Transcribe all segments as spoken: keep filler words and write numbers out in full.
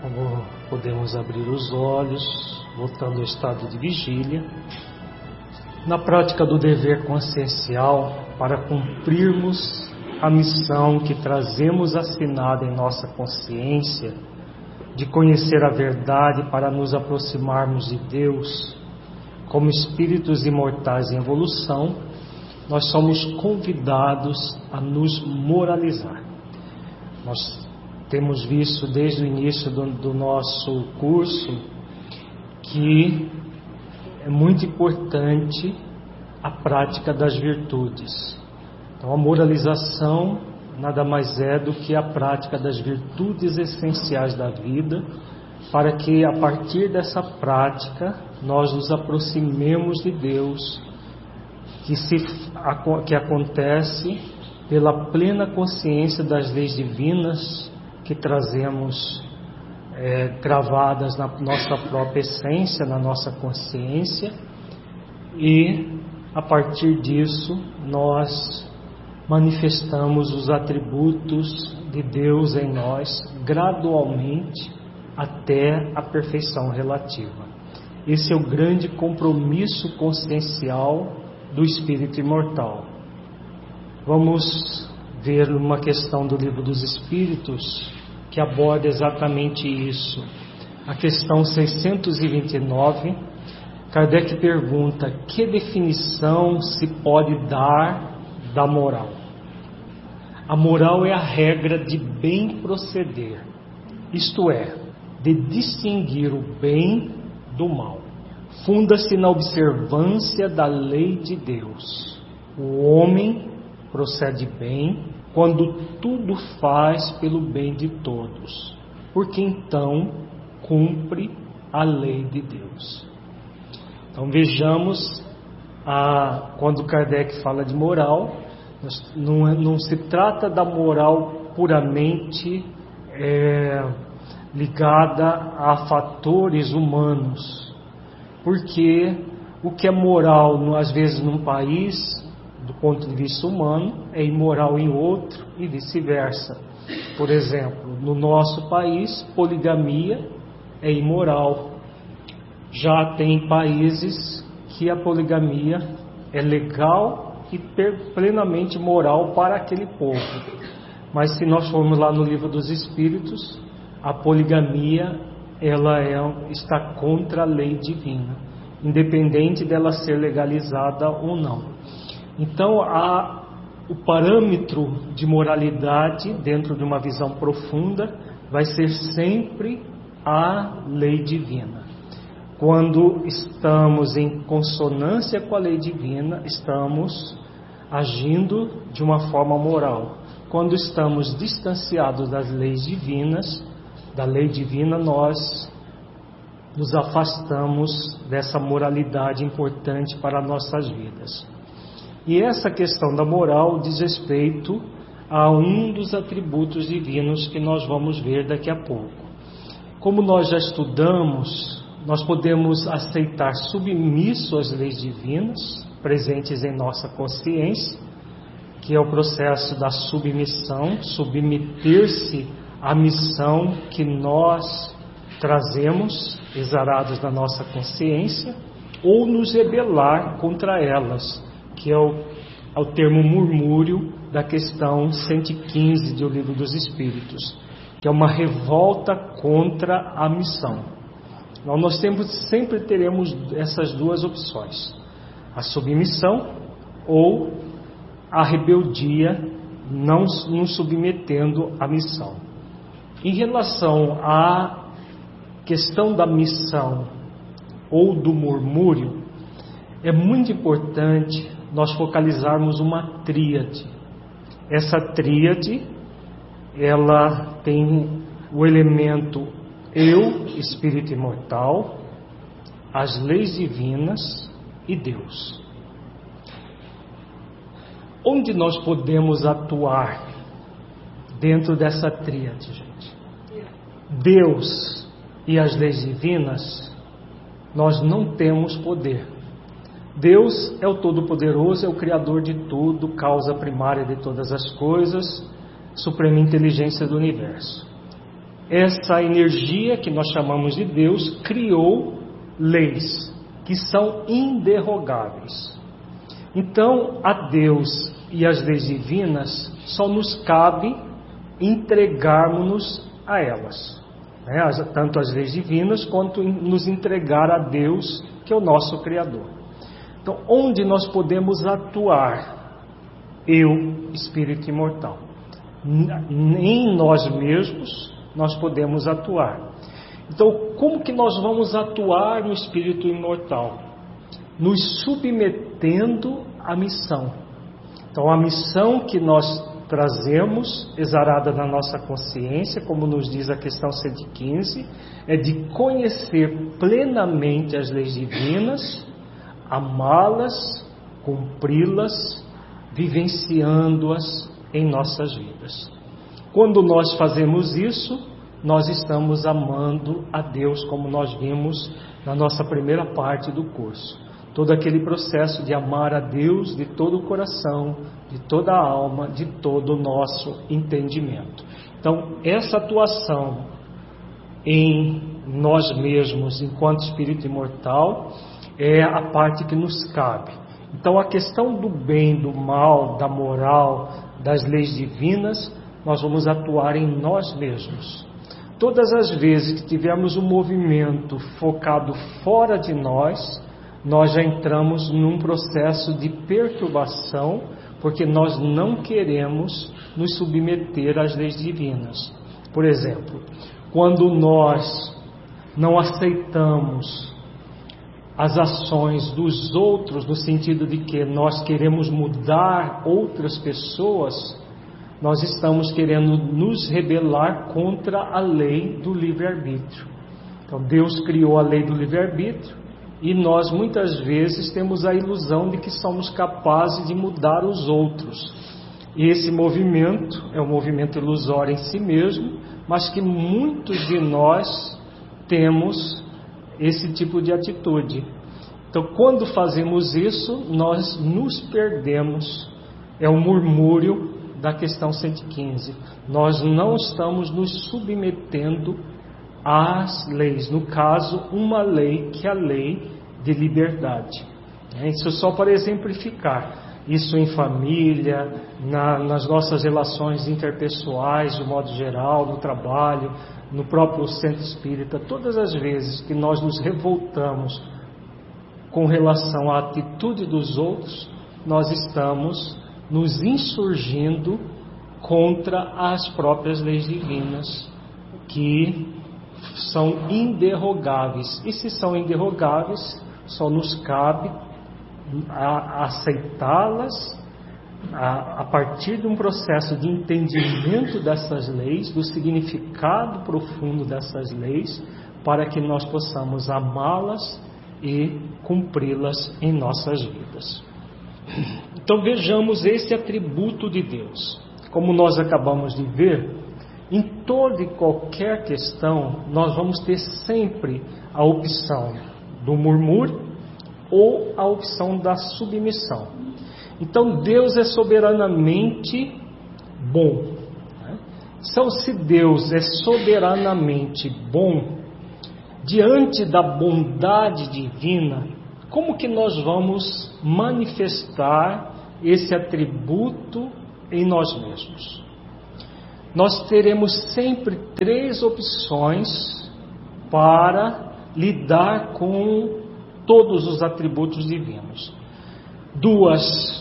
Como podemos abrir os olhos, voltando ao estado de vigília, na prática do dever consciencial, para cumprirmos a missão que trazemos assinada em nossa consciência, de conhecer a verdade para nos aproximarmos de Deus, como espíritos imortais em evolução, nós somos convidados a nos moralizar. Nós temos visto desde o início do, do nosso curso que é muito importante a prática das virtudes. Então, a moralização nada mais é do que a prática das virtudes essenciais da vida, para que a partir dessa prática nós nos aproximemos de Deus, que, se, que acontece pela plena consciência das leis divinas que trazemos é, gravadas na nossa própria essência, na nossa consciência, e a partir disso nós manifestamos os atributos de Deus em nós gradualmente até a perfeição relativa. Esse é o grande compromisso consciencial do espírito imortal. Vamos ver uma questão do Livro dos Espíritos que aborda exatamente isso. A questão seiscentos e vinte e nove, Kardec pergunta: que definição se pode dar da moral? A moral é a regra de bem proceder, isto é, de distinguir o bem do mal. Funda-se na observância da lei de Deus. O homem procede bem quando tudo faz pelo bem de todos, porque então cumpre a lei de Deus. Então vejamos, a, quando Kardec fala de moral, não, não se trata da moral puramente é, ligada a fatores humanos, porque o que é moral às vezes num país, do ponto de vista humano, é imoral em outro e vice-versa. Por exemplo, no nosso país, poligamia é imoral. Já tem países que a poligamia é legal e plenamente moral para aquele povo. Mas se nós formos lá no Livro dos Espíritos, a poligamia ela é, está contra a lei divina, independente dela ser legalizada ou não. Então, a, o parâmetro de moralidade, dentro de uma visão profunda, vai ser sempre a lei divina. Quando estamos em consonância com a lei divina, estamos agindo de uma forma moral. Quando estamos distanciados das leis divinas, da lei divina, nós nos afastamos dessa moralidade importante para nossas vidas. E essa questão da moral diz respeito a um dos atributos divinos que nós vamos ver daqui a pouco. Como nós já estudamos, nós podemos aceitar submisso às leis divinas presentes em nossa consciência, que é o processo da submissão, submeter-se à missão que nós trazemos, exarados da nossa consciência, ou nos rebelar contra elas, que é o, é o termo murmúrio da questão cento e quinze do Livro dos Espíritos, que é uma revolta contra a missão. Então, nós sempre, sempre teremos essas duas opções: a submissão ou a rebeldia, não nos submetendo à missão. Em relação à questão da missão ou do murmúrio, é muito importante nós focalizarmos uma tríade. Essa tríade, ela tem o elemento eu, espírito imortal, as leis divinas e Deus. Onde nós podemos atuar dentro dessa tríade, gente? Deus e as leis divinas, nós não temos poder. Deus é o Todo-Poderoso, é o Criador de tudo, causa primária de todas as coisas, suprema inteligência do universo. essa energia que nós chamamos de Deus criou leis que são inderrogáveis. Então, a Deus e as leis divinas só nos cabe entregarmos-nos a elas, né? Tanto as leis divinas quanto nos entregar a Deus, que é o nosso Criador. Então, onde nós podemos atuar? Eu, espírito imortal. Em nós mesmos nós podemos atuar. Então, como que nós vamos atuar no espírito imortal? Nos submetendo à missão. Então, a missão que nós trazemos, exarada na nossa consciência, como nos diz a questão cento e quinze, é de conhecer plenamente as leis divinas, amá-las, cumpri-las, vivenciando-as em nossas vidas. Quando nós fazemos isso, nós estamos amando a Deus, como nós vimos na nossa primeira parte do curso. Todo aquele processo de amar a Deus de todo o coração, de toda a alma, de todo o nosso entendimento. Então, essa atuação em nós mesmos, enquanto espírito imortal, é a parte que nos cabe. Então, a questão do bem, do mal, da moral, das leis divinas, nós vamos atuar em nós mesmos. Todas as vezes que tivermos um movimento focado fora de nós, nós já entramos num processo de perturbação, porque nós não queremos nos submeter às leis divinas. Por exemplo, quando nós não aceitamos as ações dos outros, no sentido de que nós queremos mudar outras pessoas, nós estamos querendo nos rebelar contra a lei do livre-arbítrio. Então, Deus criou a lei do livre-arbítrio e nós muitas vezes temos a ilusão de que somos capazes de mudar os outros. E esse movimento é um movimento ilusório em si mesmo, mas que muitos de nós temos esse tipo de atitude. Então, quando fazemos isso, nós nos perdemos. É o murmúrio da questão cento e quinze. Nós não estamos nos submetendo às leis. No caso, uma lei que é a lei de liberdade. Isso só para exemplificar. Isso em família, na, nas nossas relações interpessoais, de modo geral, no trabalho, no próprio centro espírita. Todas as vezes que nós nos revoltamos com relação à atitude dos outros, nós estamos nos insurgindo contra as próprias leis divinas, que são inderrogáveis. E se são inderrogáveis, só nos cabe a aceitá-las a, a partir de um processo de entendimento dessas leis, do significado profundo dessas leis, para que nós possamos amá-las e cumpri-las em nossas vidas. Então vejamos esse atributo de Deus. Como nós acabamos de ver, em toda e qualquer questão, nós vamos ter sempre a opção do murmúrio ou a opção da submissão. Então Deus é soberanamente bom. Então, se Deus é soberanamente bom, diante da bondade divina, como que nós vamos manifestar esse atributo em nós mesmos? Nós teremos sempre três opções para lidar com todos os atributos divinos. Duas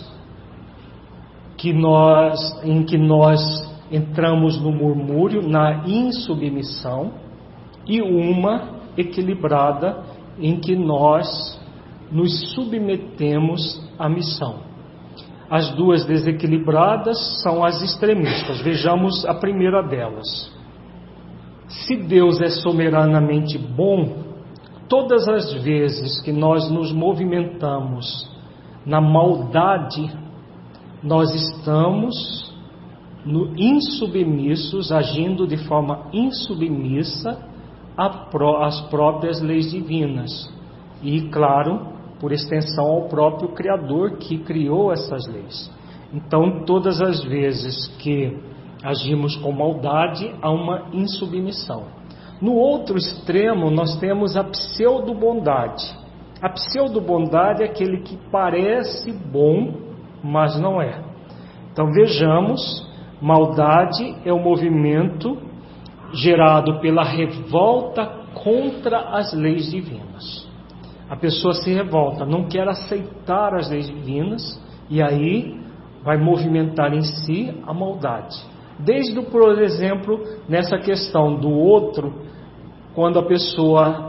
que nós, em que nós entramos no murmúrio, na insubmissão, e uma equilibrada em que nós nos submetemos à missão. As duas desequilibradas são as extremistas. Vejamos a primeira delas. Se Deus é soberanamente bom, todas as vezes que nós nos movimentamos na maldade, nós estamos no insubmissos, agindo de forma insubmissa às próprias leis divinas. E, claro, por extensão ao próprio Criador que criou essas leis. Então, todas as vezes que agimos com maldade, há uma insubmissão. No outro extremo, nós temos a pseudo-bondade. A pseudo-bondade é aquele que parece bom, mas não é. Então vejamos, maldade é o movimento gerado pela revolta contra as leis divinas. A pessoa se revolta, não quer aceitar as leis divinas, e aí vai movimentar em si a maldade. Desde, por exemplo, nessa questão do outro, quando a pessoa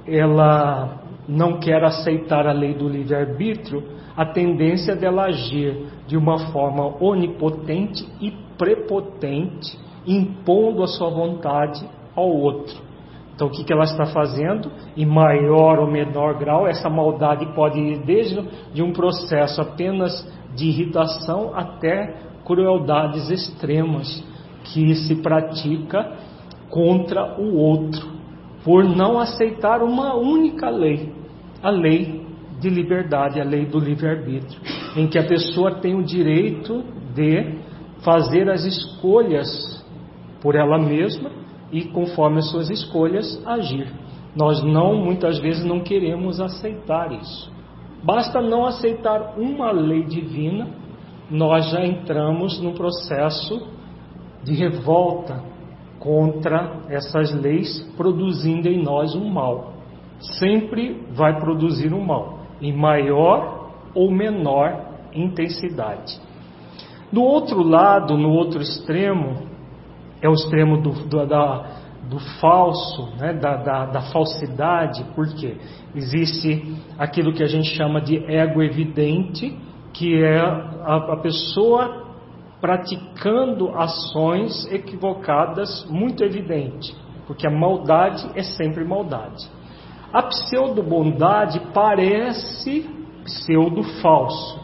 ela não quer aceitar a lei do livre-arbítrio, a tendência dela agir de uma forma onipotente e prepotente, impondo a sua vontade ao outro. Então o que, que ela está fazendo? Em maior ou menor grau, essa maldade pode ir desde de um processo apenas de irritação até crueldades extremas que se pratica contra o outro, por não aceitar uma única lei, a lei de liberdade, a lei do livre-arbítrio, em que a pessoa tem o direito de fazer as escolhas por ela mesma e, conforme as suas escolhas, agir. Nós não, muitas vezes, não queremos aceitar isso. Basta não aceitar uma lei divina, nós já entramos num processo de revolta contra essas leis, produzindo em nós um mal. Sempre vai produzir um mal, em maior ou menor intensidade. Do outro lado, no outro extremo, é o extremo do, do, da, do falso, né? da, da, da falsidade, porque existe aquilo que a gente chama de ego evidente, que é a, a pessoa praticando ações equivocadas muito evidente, porque a maldade é sempre maldade. A pseudo-bondade parece pseudo-falso,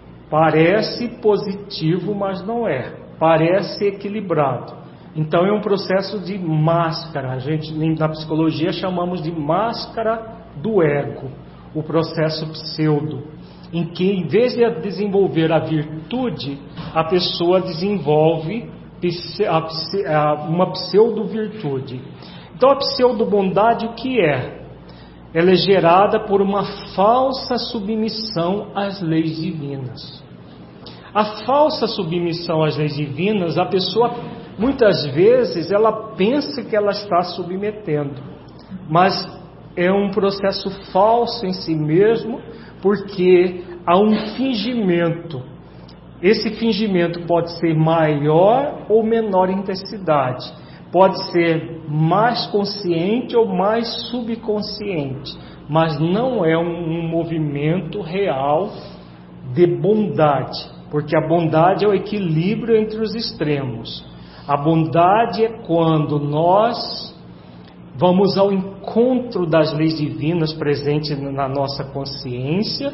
parece positivo, mas não é, parece equilibrado. Então é um processo de máscara, a gente na psicologia chamamos de máscara do ego, o processo pseudo, em que em vez de desenvolver a virtude, a pessoa desenvolve uma pseudo-virtude. Então a pseudo-bondade o que é? Ela é gerada por uma falsa submissão às leis divinas. A falsa submissão às leis divinas, a pessoa muitas vezes ela pensa que ela está submetendo, mas é um processo falso em si mesmo, porque há um fingimento. Esse fingimento pode ser maior ou menor intensidade, pode ser mais consciente ou mais subconsciente, mas não é um, um movimento real de bondade, porque a bondade é o equilíbrio entre os extremos. A bondade é quando nós vamos ao encontro das leis divinas presentes na nossa consciência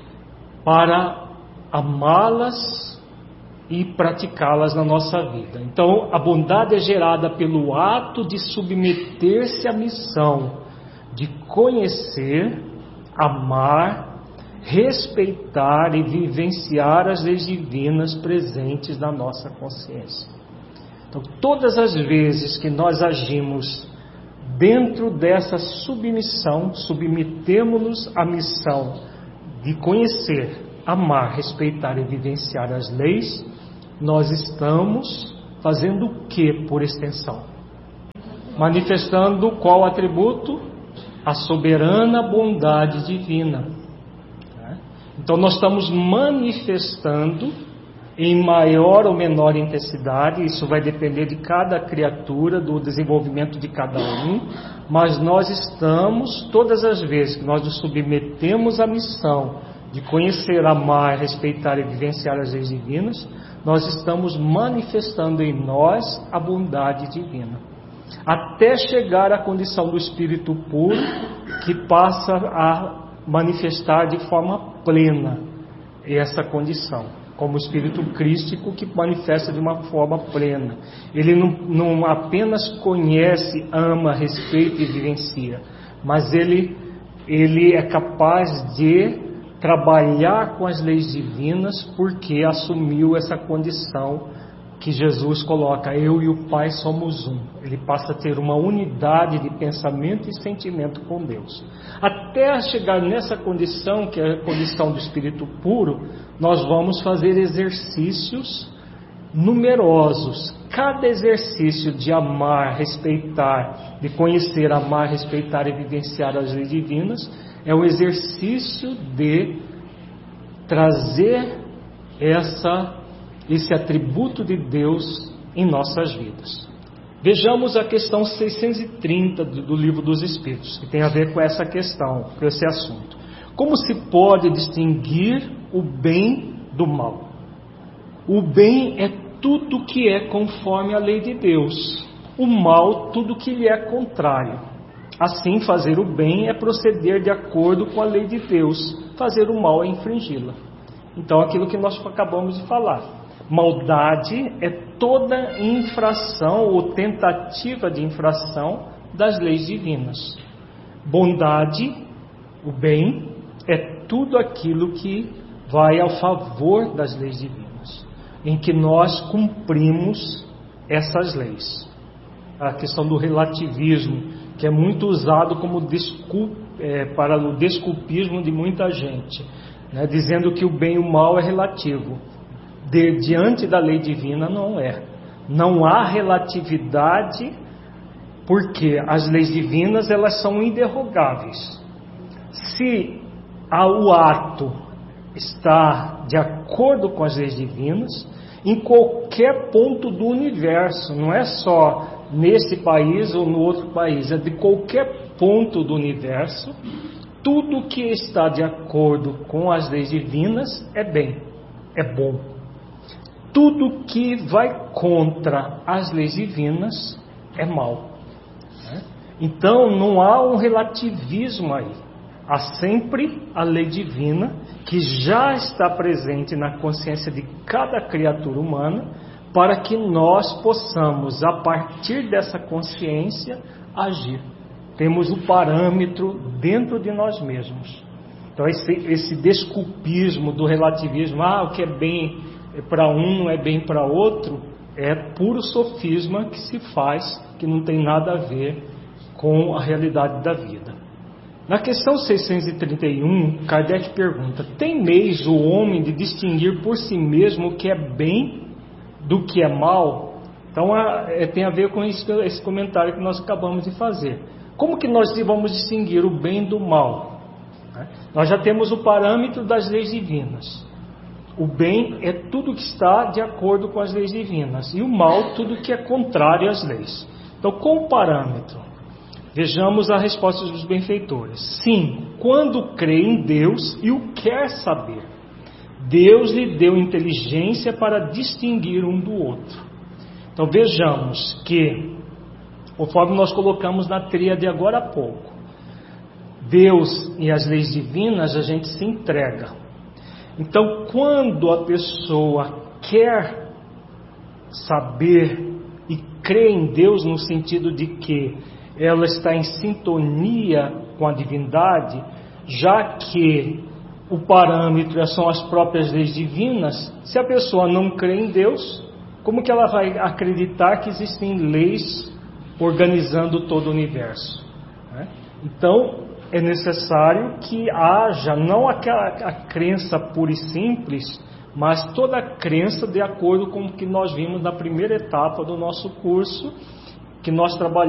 para amá-las e praticá-las na nossa vida. Então, a bondade é gerada pelo ato de submeter-se à missão de conhecer, amar, respeitar e vivenciar as leis divinas presentes na nossa consciência. Então, todas as vezes que nós agimos dentro dessa submissão, submetemos-nos à missão de conhecer, amar, respeitar e vivenciar as leis, nós estamos fazendo o que por extensão? Manifestando qual atributo? A soberana bondade divina. Então nós estamos manifestando em maior ou menor intensidade, isso vai depender de cada criatura, do desenvolvimento de cada um, mas nós estamos, todas as vezes que nós nos submetemos à missão de conhecer, amar, respeitar e vivenciar as leis divinas, nós estamos manifestando em nós a bondade divina, até chegar à condição do Espírito puro, que passa a manifestar de forma plena essa condição, como o Espírito crístico que manifesta de uma forma plena. Ele não, não apenas conhece, ama, respeita e vivencia, mas ele, ele é capaz de trabalhar com as leis divinas porque assumiu essa condição que Jesus coloca, eu e o Pai somos um. Ele passa a ter uma unidade de pensamento e sentimento com Deus. Até chegar nessa condição, que é a condição do Espírito puro, nós vamos fazer exercícios numerosos. Cada exercício de amar, respeitar, de conhecer, amar, respeitar e vivenciar as leis divinas, é um exercício de trazer essa esse atributo de Deus em nossas vidas. Vejamos a questão seiscentos e trinta do livro dos Espíritos, que tem a ver com essa questão, com esse assunto. Como se pode distinguir o bem do mal? O bem é tudo que é conforme a lei de Deus, o mal tudo que lhe é contrário. Assim, fazer o bem é proceder de acordo com a lei de Deus, fazer o mal é infringi-la. Então, aquilo que nós acabamos de falar. Maldade é toda infração ou tentativa de infração das leis divinas. Bondade, o bem, é tudo aquilo que vai ao favor das leis divinas, em que nós cumprimos essas leis. A questão do relativismo, que é muito usado como desculpa, é, para o desculpismo de muita gente, né, dizendo que o bem e o mal é relativo. De, diante da lei divina não é. Não há relatividade, porque as leis divinas elas são inderrogáveis. Se o ato está de acordo com as leis divinas, em qualquer ponto do universo, não é só nesse país ou no outro país, é de qualquer ponto do universo, tudo que está de acordo com as leis divinas é bem, é bom. Tudo que vai contra as leis divinas é mal. Então não há um relativismo aí. Há sempre a lei divina que já está presente na consciência de cada criatura humana, para que nós possamos, a partir dessa consciência, agir. Temos o parâmetro dentro de nós mesmos. Então esse, esse desculpismo do relativismo, ah, o que é bem para um não é bem para outro, é puro sofisma que se faz, que não tem nada a ver com a realidade da vida. Na questão seiscentos e trinta e um, Kardec pergunta, tem meios o homem de distinguir por si mesmo o que é bem do que é mal? Então é, tem a ver com esse, esse comentário que nós acabamos de fazer. Como que nós vamos distinguir o bem do mal? Nós já temos o parâmetro das leis divinas. O bem é tudo que está de acordo com as leis divinas, e o mal tudo que é contrário às leis. Então, com o parâmetro, vejamos a resposta dos benfeitores. Sim, quando crê em Deus e o quer saber, Deus lhe deu inteligência para distinguir um do outro. Então vejamos que, conforme nós colocamos na tríade agora há pouco, Deus e as leis divinas a gente se entrega. Então, quando a pessoa quer saber e crê em Deus no sentido de que ela está em sintonia com a divindade, já que o parâmetro são as próprias leis divinas, se a pessoa não crê em Deus, como que ela vai acreditar que existem leis organizando todo o universo? Então, é necessário que haja não aquela a crença pura e simples, mas toda a crença de acordo com o que nós vimos na primeira etapa do nosso curso, que nós trabalhamos